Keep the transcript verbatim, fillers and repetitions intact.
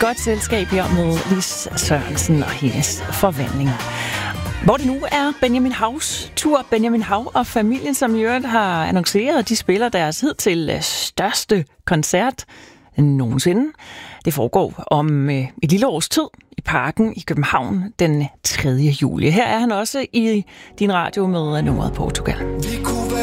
godt selskab her med Lis Sørensen og hendes forvandlinger. Hvor det nu er Benjamin Haus tur. Benjamin Hav og familien, som i øvrigt har annonceret, at de spiller deres hidtil største koncert nogensinde. Det foregår om et lille års tid i Parken i København den tredje juli. Her er han også i din radio med nummeret Portugal.